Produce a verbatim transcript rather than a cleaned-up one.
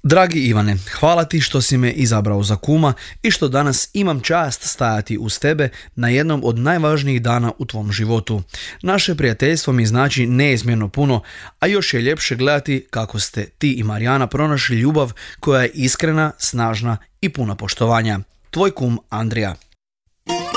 Dragi Ivane, hvala ti što si me izabrao za kuma i što danas imam čast stajati uz tebe na jednom od najvažnijih dana u tvom životu. Naše prijateljstvo mi znači neizmjerno puno, a još je ljepše gledati kako ste ti i Marijana pronašli ljubav koja je iskrena, snažna i puna poštovanja. Tvoj kum Andrija.